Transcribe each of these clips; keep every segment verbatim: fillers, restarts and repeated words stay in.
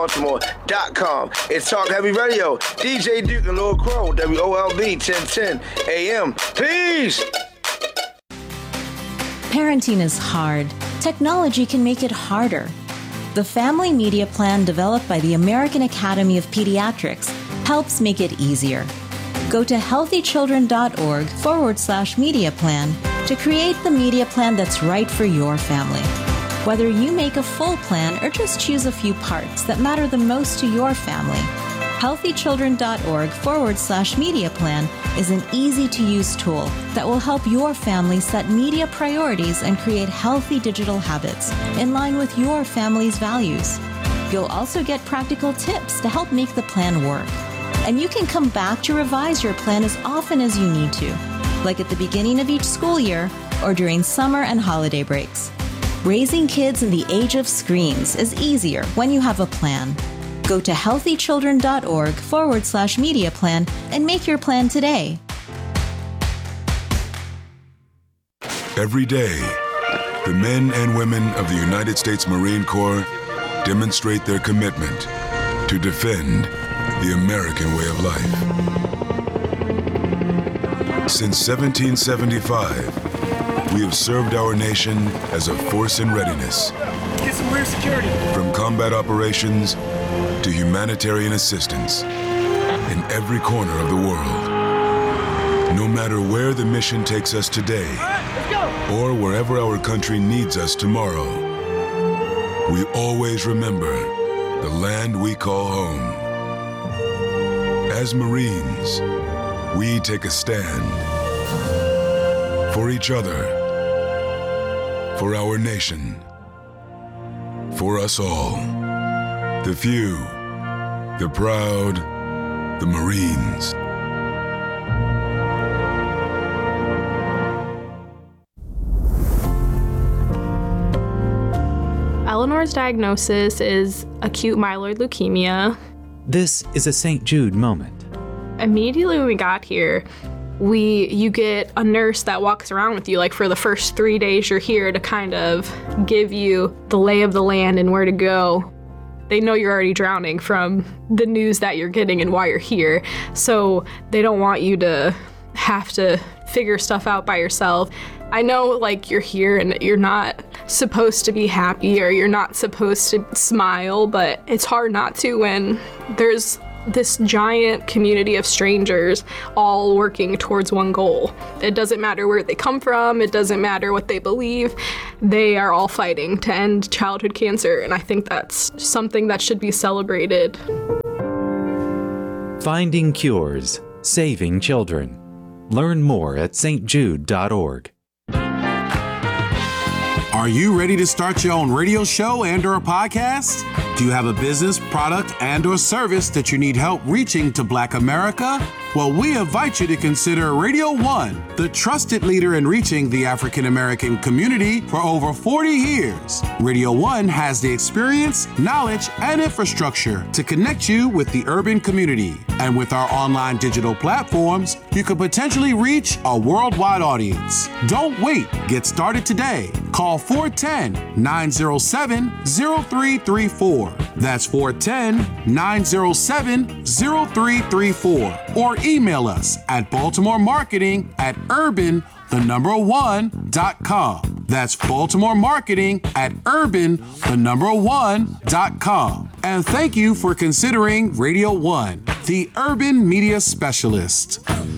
Baltimore dot com. It's Talk Heavy Radio. D J Duke and Lil Crow, W O L B ten ten A M. Peace! Parenting is hard. Technology can make it harder. The Family Media Plan developed by the American Academy of Pediatrics helps make it easier. Go to healthychildren.org forward slash media plan to create the media plan that's right for your family. Whether you make a full plan or just choose a few parts that matter the most to your family, healthychildren.org forward slash media plan is an easy-to-use tool that will help your family set media priorities and create healthy digital habits in line with your family's values. You'll also get practical tips to help make the plan work. And you can come back to revise your plan as often as you need to, like at the beginning of each school year or during summer and holiday breaks. Raising kids in the age of screens is easier when you have a plan. Go to healthychildren.org forward slash media plan and make your plan today. Every day, the men and women of the United States Marine Corps demonstrate their commitment to defend the American way of life. Since seventeen seventy-five, we have served our nation as a force in readiness. Get some rear security. From combat operations to humanitarian assistance in every corner of the world. No matter where the mission takes us today, or wherever our country needs us tomorrow, we always remember the land we call home. As Marines, we take a stand for each other, for our nation, for us all. The few, the proud, the Marines. Eleanor's diagnosis is acute myeloid leukemia. This is a Saint Jude moment. Immediately when we got here, we you get a nurse that walks around with you like for the first three days you're here to kind of give you the lay of the land and where to go. They know you're already drowning from the news that you're getting and why you're here. So they don't want you to have to figure stuff out by yourself. I know like you're here and you're not supposed to be happy or you're not supposed to smile, but it's hard not to when there's this giant community of strangers all working towards one goal. It doesn't matter where they come from, it doesn't matter what they believe, they are all fighting to end childhood cancer, and I think that's something that should be celebrated. Finding cures, saving children. Learn more at s t jude dot org. Are you ready to start your own radio show and or a podcast? Do you have a business, product, and or service that you need help reaching to Black America? Well, we invite you to consider Radio One, the trusted leader in reaching the African American community for over forty years. Radio One has the experience, knowledge, and infrastructure to connect you with the urban community. And with our online digital platforms, you could potentially reach a worldwide audience. Don't wait. Get started today. Call four one zero, nine zero seven, zero three three four. That's four one zero, nine zero seven, zero three three four. Or email us at Baltimore Marketing at urban, the number one, dot com. That's Baltimore Marketing at urban, the number one, dot com. And thank you for considering Radio One, the urban media specialist.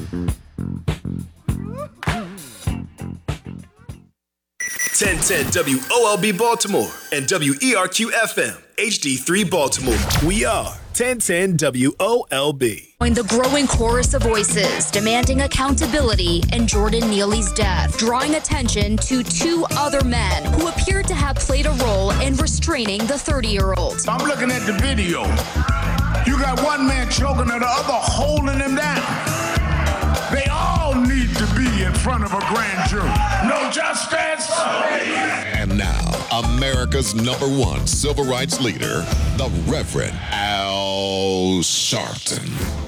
ten ten W O L B Baltimore and W E R Q F M H D three Baltimore. We are ten ten W O L B. Join the growing chorus of voices demanding accountability in Jordan Neely's death, drawing attention to two other men who appeared to have played a role in restraining the thirty-year-old. I'm looking at the video. You got one man choking and the other holding him down. They all need to be in front of a grand jury. No justice. And now, America's number one civil rights leader, the Reverend Al Sharpton.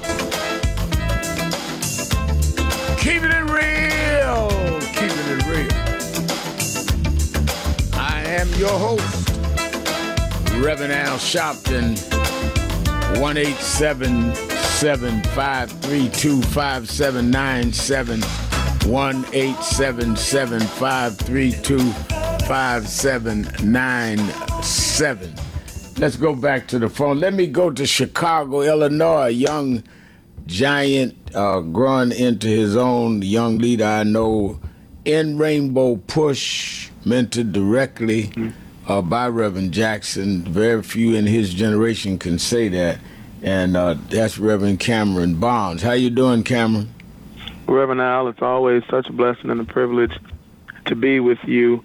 Keeping it real. Keeping it real. I am your host, Reverend Al Sharpton. one eight seven seven, five three two, five seven nine seven. one eight seven seven, five three two, five seven nine seven. Let's go back to the phone. Let me go to Chicago, Illinois. A young giant uh, growing into his own young leader I know in Rainbow Push, mentored directly uh, by Reverend Jackson. Very few in his generation can say that. And uh, that's Reverend Cameron Barnes. How you doing, Cameron? Reverend Al, it's always such a blessing and a privilege to be with you,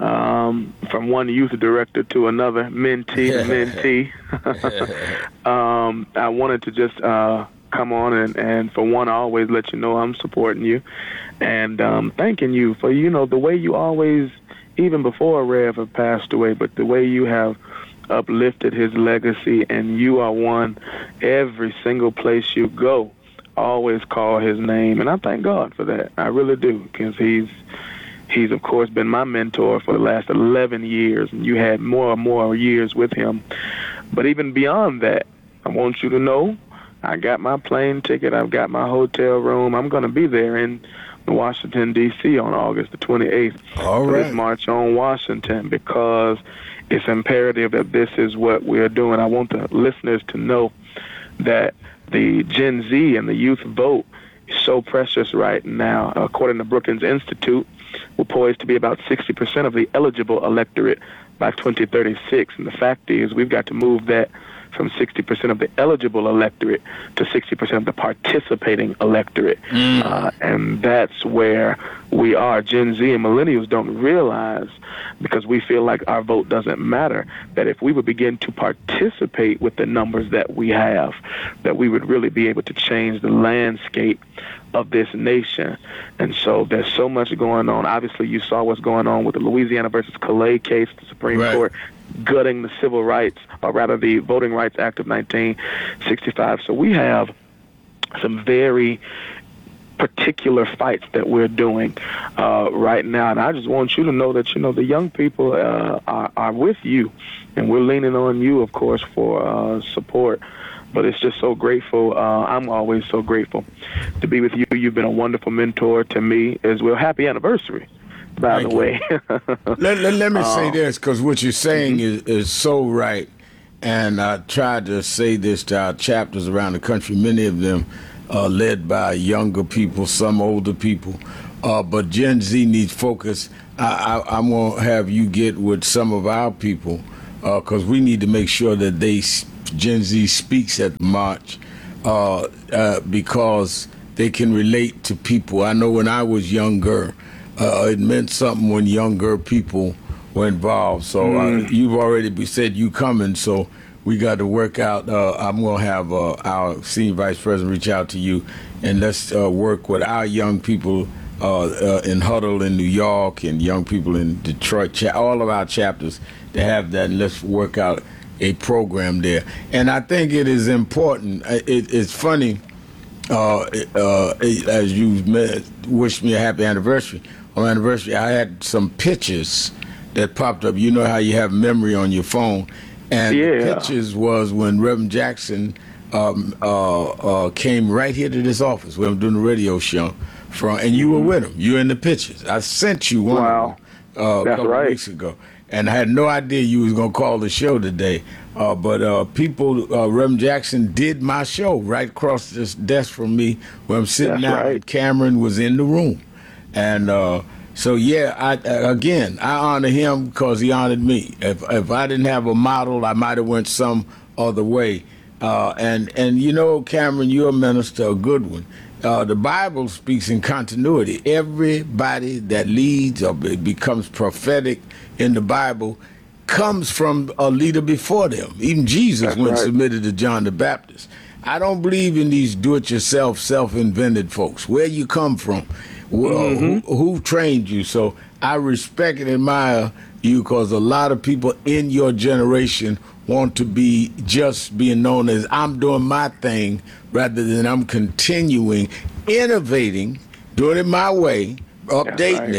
um, from one youth director to another, mentee to mentee. um, I wanted to just uh, come on and, and, for one, always let you know I'm supporting you and um, thanking you for, you know, the way you always, even before Rev had passed away, but the way you have uplifted his legacy, and you are one every single place you go. Always call his name, and I thank God for that. I really do, because he's, he's of course been my mentor for the last eleven years, and you had more and more years with him. But even beyond that, I want you to know I got my plane ticket, I've got my hotel room. I'm going to be there in Washington, D C on August the twenty-eighth All for right. this March on Washington, because it's imperative that this is what we're doing. I want the listeners to know that the Gen Z and the youth vote is so precious right now. According to Brookings Institute, we're poised to be about sixty percent of the eligible electorate by twenty thirty-six. And the fact is, we've got to move that from sixty percent of the eligible electorate to sixty percent of the participating electorate. Mm. Uh, and that's where we are. Gen Z and millennials don't realize, because we feel like our vote doesn't matter, that if we would begin to participate with the numbers that we have, that we would really be able to change the landscape of this nation. And so there's so much going on. Obviously, you saw what's going on with the Louisiana versus Calais case, the Supreme Right. Court gutting the Civil Rights, or rather the Voting Rights Act of nineteen sixty-five. So we have some very particular fights that we're doing uh, right now. And I just want you to know that, you know, the young people uh, are, are with you, and we're leaning on you, of course, for uh, support. But it's just so grateful. Uh, I'm always so grateful to be with you. You've been a wonderful mentor to me as well. Happy anniversary, by Thank the way. let, let, let me say Um, this, because what you're saying is, is so right. And I tried to say this to our chapters around the country, many of them uh, led by younger people, some older people. Uh, but Gen Z needs focus. I, I, I'm going to have you get with some of our people, because uh, we need to make sure that they Gen Z speaks at March, uh, uh, because they can relate to people. I know when I was younger, uh, it meant something when younger people were involved. So mm. uh, you've already said you coming, so we got to work out. Uh, I'm going to have uh, our senior vice president reach out to you, and let's uh, work with our young people uh, uh, in Huddle in New York, and young people in Detroit, cha- all of our chapters to have that, and let's work out a program there. And I think it is important. It, it's funny, uh, uh, as you wished me a happy anniversary. On my anniversary, I had some pictures that popped up. You know how you have memory on your phone. And yeah. the pictures was when Reverend Jackson um, uh, uh, came right here to this office where I'm doing the radio show. From, and you were with him. You were in the pictures. I sent you one wow. of them uh, a That's couple right. weeks ago. And I had no idea you was going to call the show today. Uh, but uh, people, uh, Reverend Jackson did my show right across this desk from me where I'm sitting That's now. right. Cameron was in the room. And uh, so, yeah, I, again, I honor him because he honored me. If if I didn't have a model, I might have went some other way. Uh, and, and, you know, Cameron, you're a minister, a good one. Uh, the Bible speaks in continuity. Everybody that leads or be- becomes prophetic in the Bible comes from a leader before them. Even Jesus That's went right. submitted to John the Baptist. I don't believe in these do-it-yourself, self-invented folks. Where you come from, mm-hmm. who, who trained you? So I respect and admire you because a lot of people in your generation want to be just being known as I'm doing my thing rather than I'm continuing, innovating, doing it my way, updating right. it,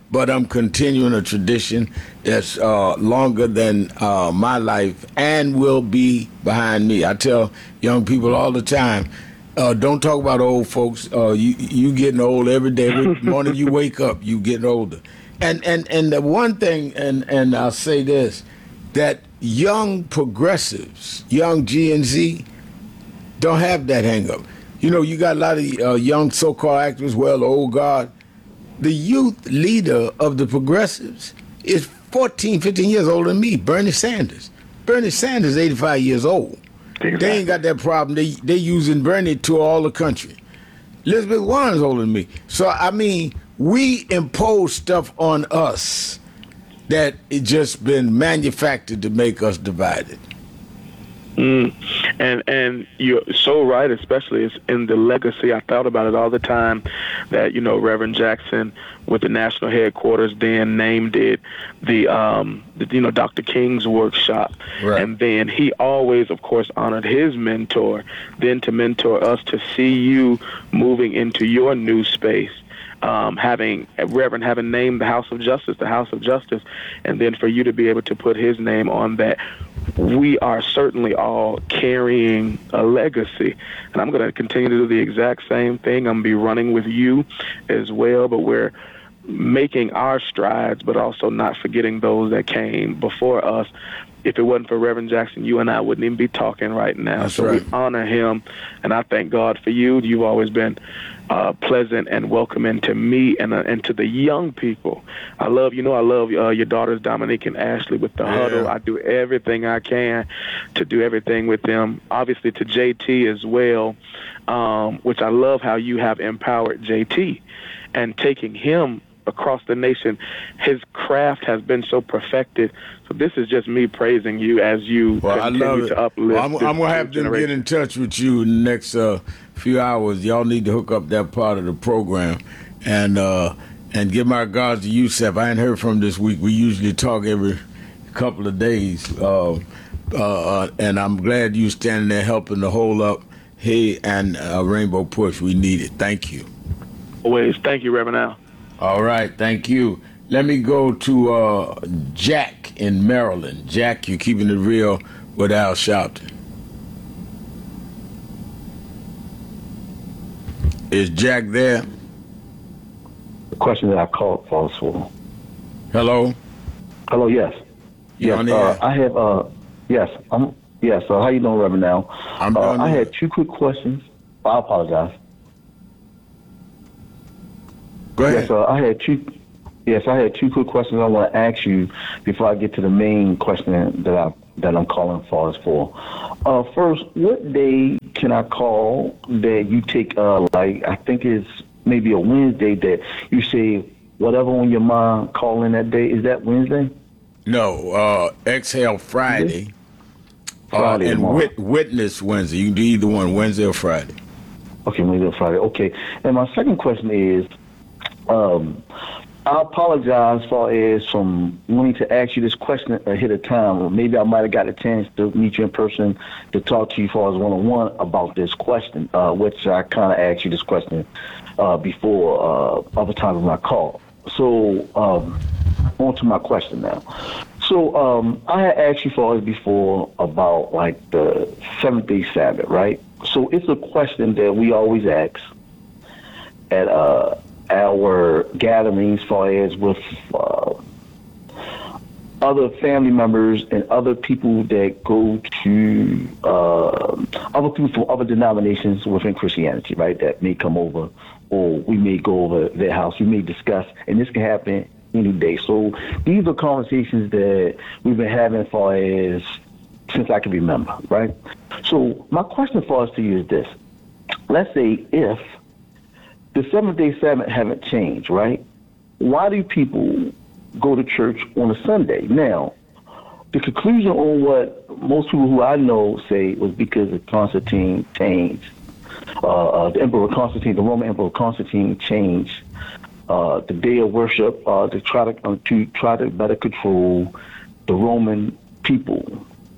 but I'm continuing a tradition that's uh, longer than uh, my life and will be behind me. I tell young people all the time, uh, don't talk about old folks. Uh, you you getting old every day. Every morning you wake up, you getting older. And and and the one thing, and and I'll say this, that young progressives, young G and Z, don't have that hang up. You know, you got a lot of uh, young so-called activists, well, old God. The youth leader of the progressives is fourteen, fifteen years older than me, Bernie Sanders. Bernie Sanders is eighty-five years old. Exactly. They ain't got that problem. They they using Bernie to all the country. Elizabeth Warren's older than me. So, I mean, we impose stuff on us that it just been manufactured to make us divided. Mm. And and you're so right, especially it's in the legacy. I thought about it all the time that, you know, Reverend Jackson with the national headquarters then named it the, um, the you know, Doctor King's workshop. Right. And then he always, of course, honored his mentor, then to mentor us, to see you moving into your new space. Um, having Reverend having named the House of Justice, the House of Justice, and then for you to be able to put his name on that, we are certainly all carrying a legacy. And I'm going to continue to do the exact same thing. I'm going to be running with you as well, but we're making our strides, but also not forgetting those that came before us. If it wasn't for Reverend Jackson, you and I wouldn't even be talking right now. That's so right. We honor him, and I thank God for you. You've always been uh, pleasant and welcoming to me and uh, and to the young people. I love, you know, I love uh, your daughters, Dominique and Ashley, with the yeah. huddle. I do everything I can to do everything with them. Obviously to J T as well, um, which I love how you have empowered J T and taking him across the nation. His craft has been so perfected. So this is just me praising you as you well, continue I love to it. uplift. Well, I'm, I'm going to have them generation. get in touch with you in the next uh, few hours. Y'all need to hook up that part of the program and uh, and give my regards to Yusef. I ain't heard from him this week. We usually talk every couple of days. Uh, uh, and I'm glad you standing there helping to hold up Hey and uh, Rainbow Push. We need it. Thank you. Always. Thank you, Reverend Al. All right, thank you. Let me go to uh, Jack in Maryland. Jack, you're keeping it real with Al Sharpton. Is Jack there? The question that I called falls for. Hello? Hello, yes. You yes, on the uh, air? I have, uh, yes, I'm, yes, uh, how you doing, Reverend Al? I'm uh, doing I good. had two quick questions. I apologize. Go ahead. Yes, uh, I had two. Yes, I had two quick questions I want to ask you before I get to the main question that I that I'm calling for. Us for. Uh, first, what day can I call that you take? Uh, like I think it's maybe a Wednesday that you say whatever on your mind. Call in that day. Is that Wednesday? No, uh, Exhale Friday. Friday uh, and tomorrow. wit- Witness Wednesday. You can do either one, Wednesday or Friday. Okay, Wednesday or Friday. Okay. And my second question is. Um, I apologize for as from wanting to ask you this question ahead of time, or maybe I might have got a chance to meet you in person to talk to you for as one-on-one about this question, uh, which I kind of asked you this question uh, before uh, other times when I called. So um, on to my question now. So um, I had asked you for it before about like the seventh-day Sabbath, right? So it's a question that we always ask at uh our gatherings, far as with uh, other family members and other people that go to uh, other people from other denominations within Christianity, right? That may come over, or we may go over their house. We may discuss, and this can happen any day. So these are conversations that we've been having far as since I can remember, right? So my question for us to you is this: let's say if the Seventh-day Sabbath haven't changed, right? Why do people go to church on a Sunday? Now, the conclusion on what most people who I know say was because of Constantine changed. Uh, uh, the Emperor Constantine, the Roman Emperor Constantine changed uh, the day of worship uh, to try to uh, to try to better control the Roman people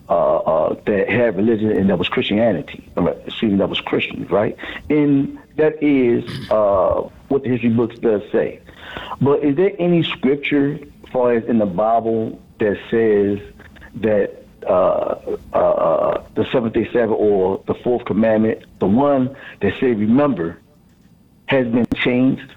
uh, uh, that had religion and that was Christianity. Excuse me, that was Christian, right? And that is uh, what the history books does say. But is there any scripture, as far as in the Bible, that says that uh, uh, the seventh day Sabbath or the fourth commandment, the one that says remember, has been changed?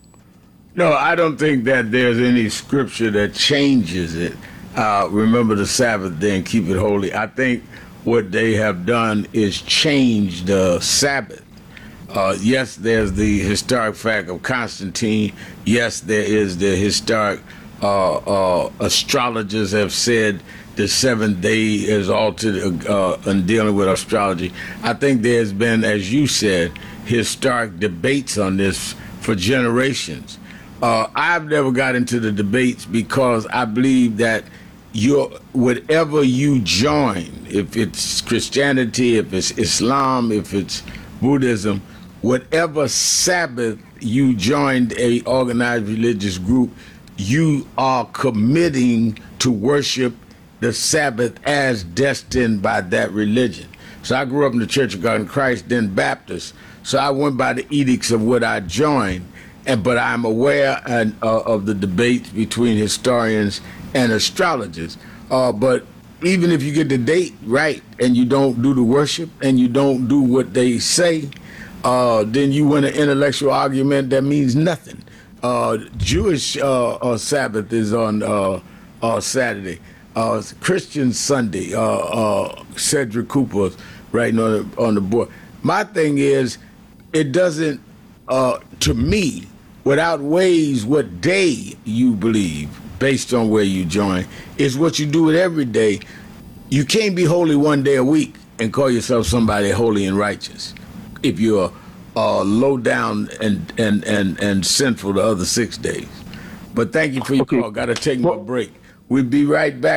No, I don't think that there's any scripture that changes it. Uh, remember the Sabbath day and keep it holy. I think what they have done is change the Sabbath. Uh, yes, there's the historic fact of Constantine. Yes, there is the historic uh, uh, astrologers have said the seventh day is altered uh, in dealing with astrology. I think there's been, as you said, historic debates on this for generations. Uh, I've never got into the debates because I believe that your whatever you join, if it's Christianity, if it's Islam, if it's Buddhism, whatever Sabbath you joined a organized religious group, you are committing to worship the Sabbath as destined by that religion. So I grew up in the Church of God in Christ, then Baptist. So I went by the edicts of what I joined, and but I'm aware and, uh, of the debates between historians and astrologers. Uh, but even if you get the date right and you don't do the worship and you don't do what they say, uh, then you win an intellectual argument that means nothing. Uh, Jewish uh, uh, Sabbath is on uh, uh, Saturday. Uh, Christian Sunday. Uh, uh, Cedric Cooper's writing on the, on the board. My thing is, it doesn't, uh, to me, what outweighs what day you believe based on where you join is what you do it every day. You can't be holy one day a week and call yourself somebody holy and righteous if you're uh, low down and, and, and, and sinful the other six days. But thank you for your okay. call. Got to take my break. We'll be right back.